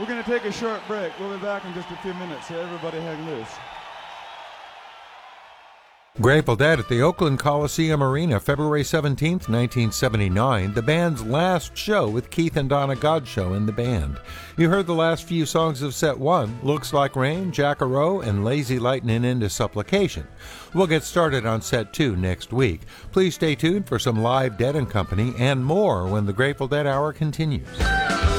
We're going to take a short break. We'll be back in just a few minutes, so everybody hang loose. Grateful Dead at the Oakland Coliseum Arena, February 17th, 1979, the band's last show with Keith and Donna Godshall in the band. You heard the last few songs of Set 1, Looks Like Rain, Jack-A-Row, and Lazy Lightnin' Into Supplication. We'll get started on Set 2 next week. Please stay tuned for some live Dead & Company and more when the Grateful Dead Hour continues.